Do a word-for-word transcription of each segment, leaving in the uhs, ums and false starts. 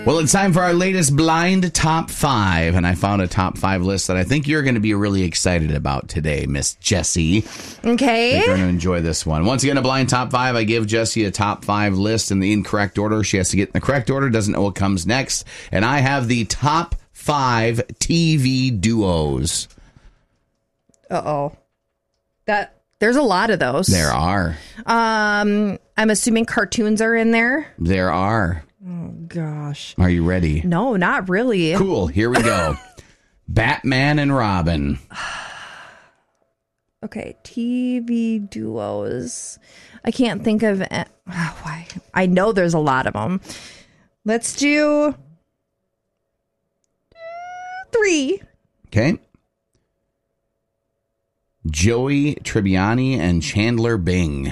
Well, it's time for our latest blind top five, and I found a top five list that I think you're going to be really excited about today, Miss Jessie. Okay. You're going to enjoy this one. Once again, a blind top five. I give Jessie a top five list in the incorrect order. She has to get in the correct order, doesn't know what comes next, and I have the top five T V duos. Uh-oh. That there's a lot of those. There are. Um, I'm assuming cartoons are in there. There are. Oh, gosh. Are you ready? No, not really. Cool. Here we go. Batman and Robin. Okay, T V duos. I can't think of... Oh, why? I know there's a lot of them. Let's do... Three. Okay. Joey Tribbiani and Chandler Bing.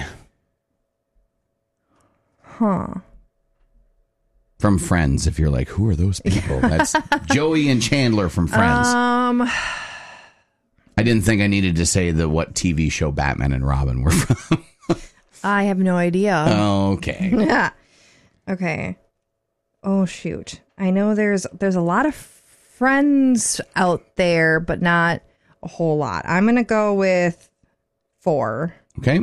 Huh. From Friends, if you're like, who are those people? That's Joey and Chandler from Friends. Um, I didn't think I needed to say the what T V show Batman and Robin were from. I have no idea. Okay. Yeah. Okay. Oh, shoot. I know there's there's a lot of Friends out there, but not a whole lot. I'm going to go with four. Okay.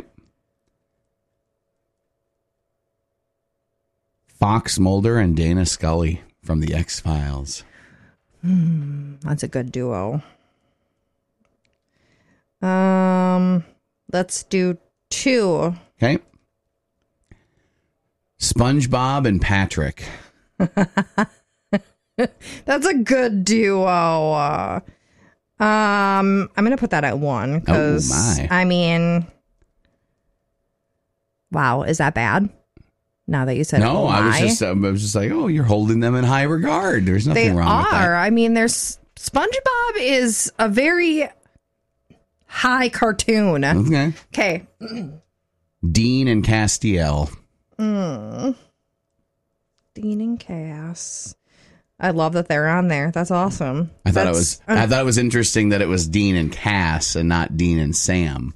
Fox Mulder and Dana Scully from the X-Files. Hmm, that's a good duo. Um, let's do two. Okay. SpongeBob and Patrick. That's a good duo. Uh, um, I'm going to put that at one. Oh, my. I mean, wow, is that bad? Now that you said no, oh I was my. just um, I was just like, oh, you're holding them in high regard. There's nothing They wrong with that. are. I mean, there's SpongeBob is a very high cartoon. Okay. Okay. Dean and Castiel. Mm. Dean and Cass. I love that they're on there. That's awesome. I thought That's, it was um, I thought it was interesting that it was Dean and Cass and not Dean and Sam.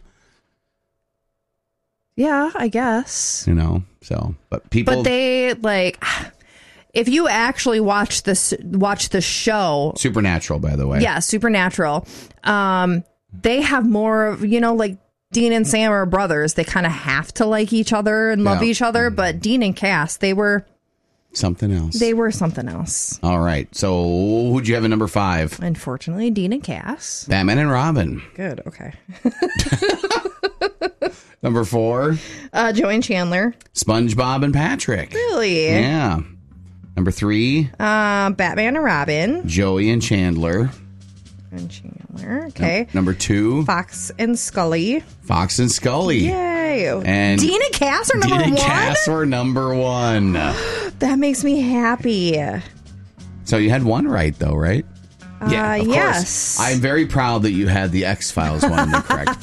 Yeah, I guess. You know, so but people But they like, if you actually watch this, watch the show. Supernatural, by the way. Yeah, Supernatural. Um, they have more of, you know, like Dean and Sam are brothers. They kind of have to like each other and love Yeah. each other. But Dean and Cass, they were Something else. they were something else. All right. So who'd you have at number five? Unfortunately, Dean and Cass. Batman and Robin. Good. Okay. Number four. Uh, Joey and Chandler. SpongeBob and Patrick. Really? Yeah. Number three. Uh, Batman and Robin. Joey and Chandler. And Chandler. Okay. Number two. Fox and Scully. Fox and Scully. Yay. And Dean and Cass are number Dean and one? Cass were number one. That makes me happy. So you had one right, though, right? Uh, of yes. course. I'm very proud that you had the X-Files one in the correct